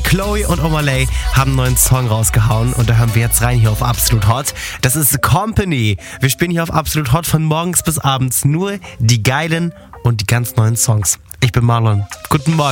Chloe und Omalay haben einen neuen Song rausgehauen und da hören wir jetzt rein hier auf Absolut Hot. Das ist Company. Wir spielen hier auf Absolut Hot von morgens bis abends nur die geilen und die ganz neuen Songs. Ich bin Marlon. Guten Morgen.